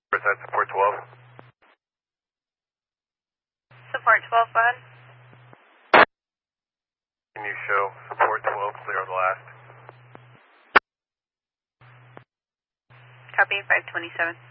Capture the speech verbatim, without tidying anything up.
Is that support twelve? Support twelve, go ahead. Can you show support twelve clear of the last? Copy, five twenty-seven.